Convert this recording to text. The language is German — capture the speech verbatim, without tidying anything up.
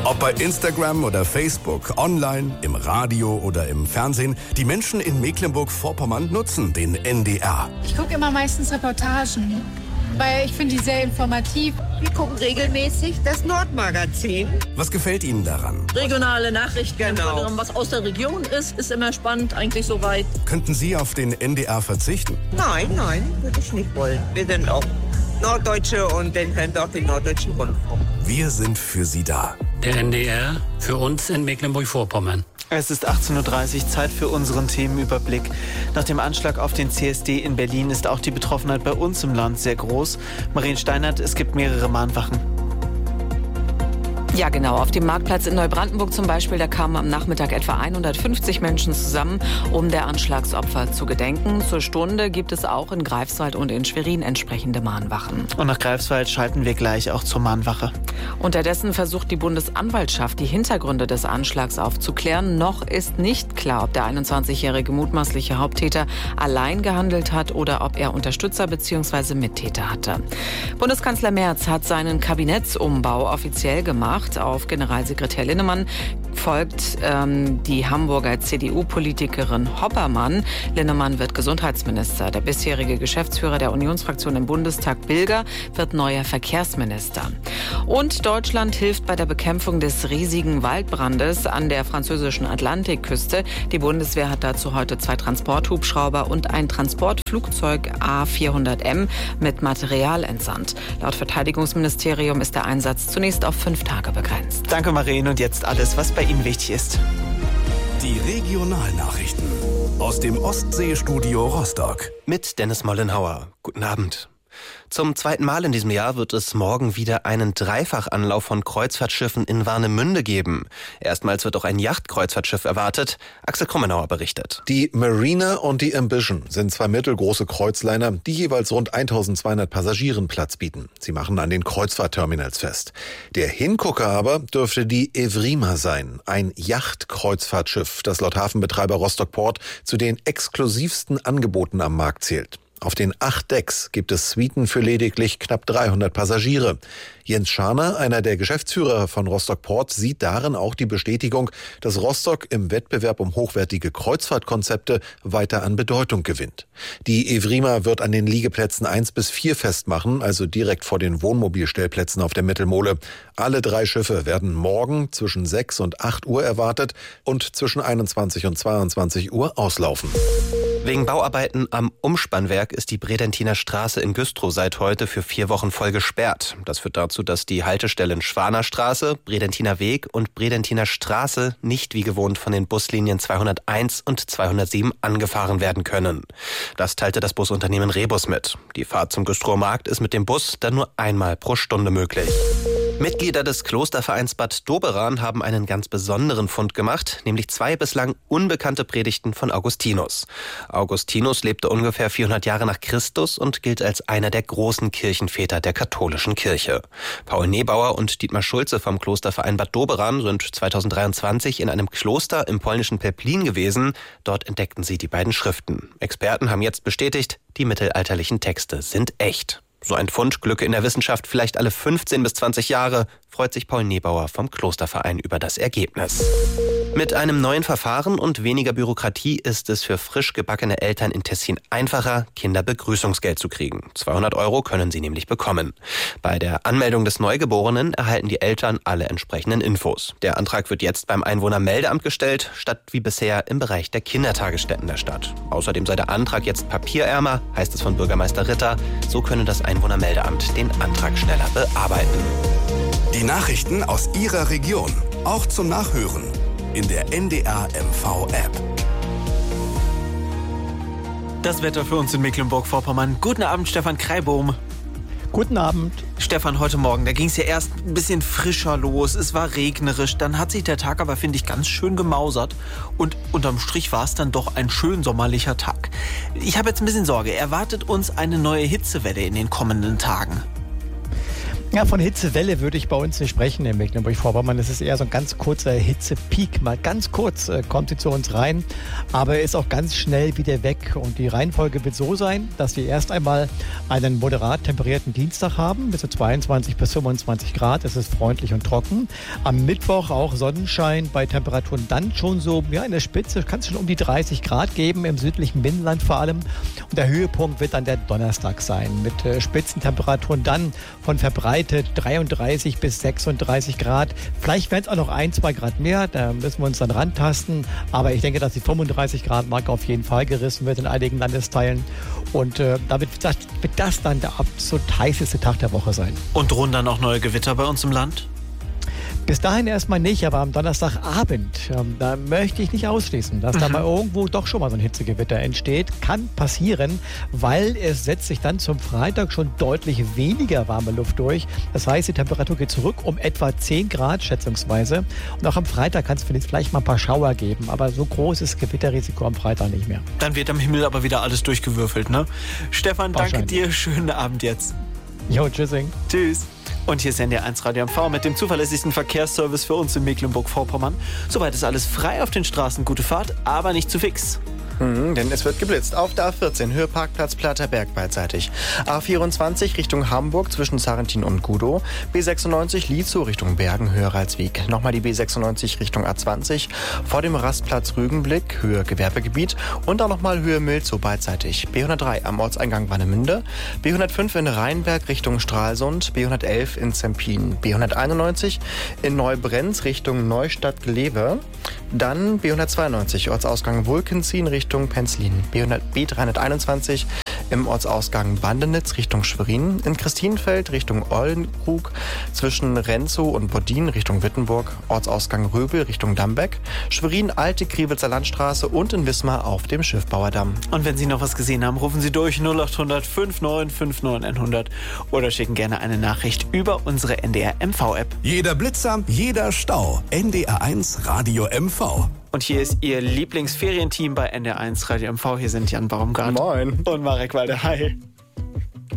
Ob bei Instagram oder Facebook, online, im Radio oder im Fernsehen, die Menschen in Mecklenburg-Vorpommern nutzen den N D R. Ich gucke immer meistens Reportagen, weil ich finde die sehr informativ. Wir gucken regelmäßig das Nordmagazin. Was gefällt Ihnen daran? Regionale Nachrichten, genau. Was aus der Region ist, ist immer spannend, eigentlich soweit. Könnten Sie auf den N D R verzichten? Nein, nein, würde ich nicht wollen. Wir sind auch Norddeutsche und den hören wir auch den Norddeutschen Rundfunk. Wir sind für Sie da. Der N D R für uns in Mecklenburg-Vorpommern. Es ist achtzehn Uhr dreißig, Zeit für unseren Themenüberblick. Nach dem Anschlag auf den C S D in Berlin ist auch die Betroffenheit bei uns im Land sehr groß. Marien Steinert, es gibt mehrere Mahnwachen. Ja, genau. Auf dem Marktplatz in Neubrandenburg zum Beispiel, da kamen am Nachmittag etwa hundertfünfzig Menschen zusammen, um der Anschlagsopfer zu gedenken. Zur Stunde gibt es auch in Greifswald und in Schwerin entsprechende Mahnwachen. Und nach Greifswald schalten wir gleich auch zur Mahnwache. Unterdessen versucht die Bundesanwaltschaft, die Hintergründe des Anschlags aufzuklären. Noch ist nicht klar, ob der einundzwanzigjährige mutmaßliche Haupttäter allein gehandelt hat oder ob er Unterstützer bzw. Mittäter hatte. Bundeskanzler Merz hat seinen Kabinettsumbau offiziell gemacht. Auf Generalsekretär Linnemann folgt ähm, die Hamburger C D U-Politikerin Hoppermann. Linnemann wird Gesundheitsminister. Der bisherige Geschäftsführer der Unionsfraktion im Bundestag, Bilger, wird neuer Verkehrsminister. Und Deutschland hilft bei der Bekämpfung des riesigen Waldbrandes an der französischen Atlantikküste. Die Bundeswehr hat dazu heute zwei Transporthubschrauber und ein Transportflugzeug A vierhundert M mit Material entsandt. Laut Verteidigungsministerium ist der Einsatz zunächst auf fünf Tage begrenzt. Danke, Marien. Und jetzt alles, was bei Ihnen wichtig ist. Die Regionalnachrichten aus dem Ostseestudio Rostock. Mit Dennis Mollenhauer. Guten Abend. Zum zweiten Mal in diesem Jahr wird es morgen wieder einen Dreifachanlauf von Kreuzfahrtschiffen in Warnemünde geben. Erstmals wird auch ein Yachtkreuzfahrtschiff erwartet. Axel Krummenauer berichtet. Die Marina und die Ambition sind zwei mittelgroße Kreuzliner, die jeweils rund eintausendzweihundert Passagieren Platz bieten. Sie machen an den Kreuzfahrtterminals fest. Der Hingucker aber dürfte die Evrima sein, ein Yachtkreuzfahrtschiff, das laut Hafenbetreiber Rostock Port zu den exklusivsten Angeboten am Markt zählt. Auf den acht Decks gibt es Suiten für lediglich knapp dreihundert Passagiere. Jens Scharner, einer der Geschäftsführer von Rostock Port, sieht darin auch die Bestätigung, dass Rostock im Wettbewerb um hochwertige Kreuzfahrtkonzepte weiter an Bedeutung gewinnt. Die Evrima wird an den Liegeplätzen eins bis vier festmachen, also direkt vor den Wohnmobilstellplätzen auf der Mittelmole. Alle drei Schiffe werden morgen zwischen sechs und acht Uhr erwartet und zwischen einundzwanzig und zweiundzwanzig Uhr auslaufen. Wegen Bauarbeiten am Umspannwerk ist die Bredentiner Straße in Güstrow seit heute für vier Wochen voll gesperrt. Das führt dazu, dass die Haltestellen Schwanerstraße, Bredentiner Weg und Bredentiner Straße nicht wie gewohnt von den Buslinien zweihunderteins und zweihundertsieben angefahren werden können. Das teilte das Busunternehmen Rebus mit. Die Fahrt zum Güstrower Markt ist mit dem Bus dann nur einmal pro Stunde möglich. Mitglieder des Klostervereins Bad Doberan haben einen ganz besonderen Fund gemacht, nämlich zwei bislang unbekannte Predigten von Augustinus. Augustinus lebte ungefähr vierhundert Jahre nach Christus und gilt als einer der großen Kirchenväter der katholischen Kirche. Paul Nebauer und Dietmar Schulze vom Klosterverein Bad Doberan sind zweitausenddreiundzwanzig in einem Kloster im polnischen Pelplin gewesen. Dort entdeckten sie die beiden Schriften. Experten haben jetzt bestätigt, die mittelalterlichen Texte sind echt. So ein Fund glücke in der Wissenschaft vielleicht alle fünfzehn bis zwanzig Jahre, freut sich Paul Nebauer vom Klosterverein über das Ergebnis. Mit einem neuen Verfahren und weniger Bürokratie ist es für frisch gebackene Eltern in Tessin einfacher, Kinderbegrüßungsgeld zu kriegen. zweihundert Euro können sie nämlich bekommen. Bei der Anmeldung des Neugeborenen erhalten die Eltern alle entsprechenden Infos. Der Antrag wird jetzt beim Einwohnermeldeamt gestellt, statt wie bisher im Bereich der Kindertagesstätten der Stadt. Außerdem sei der Antrag jetzt papierärmer, heißt es von Bürgermeister Ritter. So könne das Einwohnermeldeamt den Antrag schneller bearbeiten. Die Nachrichten aus Ihrer Region, auch zum Nachhören in der N D R M V-App. Das Wetter für uns in Mecklenburg-Vorpommern. Guten Abend, Stefan Kreibohm. Guten Abend. Stefan, heute Morgen, da ging es ja erst ein bisschen frischer los. Es war regnerisch. Dann hat sich der Tag aber, finde ich, ganz schön gemausert. Und unterm Strich war es dann doch ein schön sommerlicher Tag. Ich habe jetzt ein bisschen Sorge. Erwartet uns eine neue Hitzewelle in den kommenden Tagen? Ja, von Hitzewelle würde ich bei uns nicht sprechen in Mecklenburg-Vorpommern. Es ist eher so ein ganz kurzer Hitzepeak. Mal ganz kurz äh, kommt sie zu uns rein, aber er ist auch ganz schnell wieder weg. Und die Reihenfolge wird so sein, dass wir erst einmal einen moderat temperierten Dienstag haben, bis zu zweiundzwanzig bis fünfundzwanzig Grad. Es ist freundlich und trocken. Am Mittwoch auch Sonnenschein bei Temperaturen dann schon so, ja, in der Spitze kann es schon um die dreißig Grad geben, im südlichen Binnenland vor allem. Und der Höhepunkt wird dann der Donnerstag sein, mit äh, Spitzentemperaturen dann von verbreitet dreiunddreißig bis sechsunddreißig Grad. Vielleicht werden es auch noch ein, zwei Grad mehr, da müssen wir uns dann rantasten. Aber ich denke, dass die fünfunddreißig Grad Marke auf jeden Fall gerissen wird in einigen Landesteilen. Und äh, damit wird das, wird das dann der absolut heißeste Tag der Woche sein. Und drohen dann auch neue Gewitter bei uns im Land? Bis dahin erstmal nicht, aber am Donnerstagabend, ähm, da möchte ich nicht ausschließen, dass mhm. da mal irgendwo doch schon mal so ein Hitzegewitter entsteht. Kann passieren, weil es setzt sich dann zum Freitag schon deutlich weniger warme Luft durch. Das heißt, die Temperatur geht zurück um etwa zehn Grad schätzungsweise. Und auch am Freitag kann es vielleicht mal ein paar Schauer geben, aber so großes Gewitterrisiko am Freitag nicht mehr. Dann wird am Himmel aber wieder alles durchgewürfelt, ne? Stefan, danke dir, schönen Abend jetzt. Jo, tschüssing. Tschüss. Und hier ist N D R eins Radio M V mit dem zuverlässigsten Verkehrsservice für uns in Mecklenburg-Vorpommern. Soweit ist alles frei auf den Straßen. Gute Fahrt, aber nicht zu fix. Mhm, denn es wird geblitzt. Auf der A vierzehn, Höhe Parkplatz Platterberg beidseitig. A vierundzwanzig Richtung Hamburg zwischen Sarrentin und Gudow. B sechsundneunzig Lietzow Richtung Bergen, Höhe Ralswiek. Nochmal die B sechsundneunzig Richtung A zwanzig. Vor dem Rastplatz Rügenblick, Höhe Gewerbegebiet. Und auch nochmal Höhe Milzow beidseitig. B hundertdrei am Ortseingang Warnemünde. B hundertfünf in Rheinberg Richtung Stralsund. B hundertelf in Zempin. B hunderteinundneunzig in Neubrenz Richtung Neustadt-Glewe. Dann B hundertzweiundneunzig Ortsausgang Wulkenzien Richtung Penzlin. B dreihunderteinundzwanzig im Ortsausgang Bandenitz Richtung Schwerin. In Christinfeld Richtung Oldenkrug. Zwischen Renzow und Bodin Richtung Wittenburg. Ortsausgang Röbel Richtung Dambeck. Schwerin Alte Kriwitzer Landstraße und in Wismar auf dem Schiffbauerdamm. Und wenn Sie noch was gesehen haben, rufen Sie durch null acht hundert neunundfünfzig neunundfünfzig hundert oder schicken gerne eine Nachricht über unsere N D R M V-App. Jeder Blitzer, jeder Stau. N D R eins Radio M V. Und hier ist Ihr Lieblingsferienteam bei N D R eins Radio M V. Hier sind Jan Baumgart. Moin. Und Marek Walder. Hi.